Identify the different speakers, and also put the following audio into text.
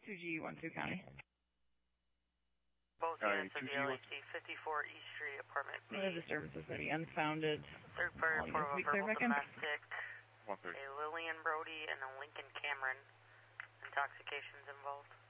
Speaker 1: 2G, 12 County.
Speaker 2: Both units of the LAC 54 East Street, apartment B.
Speaker 1: The disturbance is going to be unfounded.
Speaker 2: Third party report of a verbal domestic.
Speaker 3: 130.
Speaker 2: A Lillian Brody and a Lincoln Cameron. Intoxications involved.